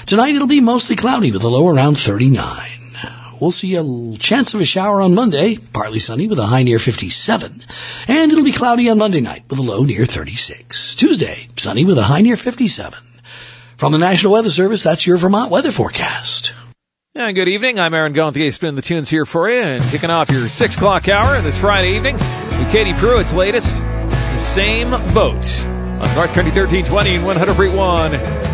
Tonight it'll be mostly cloudy with a low around 39. We'll see a chance of a shower on Monday, partly sunny with a high near 57. And it'll be cloudy on Monday night with a low near 36. Tuesday, sunny with a high near 57. From the National Weather Service, that's your Vermont weather forecast. And good evening. I'm Aaron Gonthier, spinning the tunes here for you and kicking off your 6 o'clock hour this Friday evening with Katie Pruitt's latest, The Same Boat, on North Country 1320 and 100.1.